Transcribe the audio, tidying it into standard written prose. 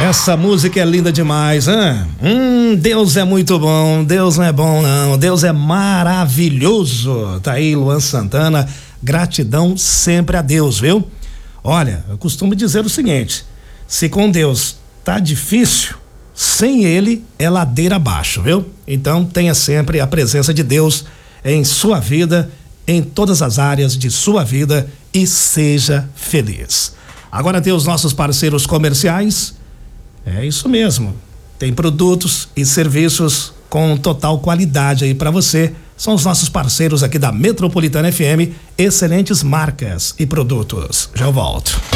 Essa música é linda demais, hein? Deus é muito bom, Deus não é bom não, Deus é maravilhoso. Tá aí Luan Santana, gratidão sempre a Deus, viu? Olha, eu costumo dizer o seguinte, se com Deus tá difícil, sem ele é ladeira abaixo, viu? Então tenha sempre a presença de Deus em sua vida, em todas as áreas de sua vida e seja feliz. Agora tem os nossos parceiros comerciais. É isso mesmo. Tem produtos e serviços com total qualidade aí para você. São os nossos parceiros aqui da Metropolitana FM, excelentes marcas e produtos. Já eu volto.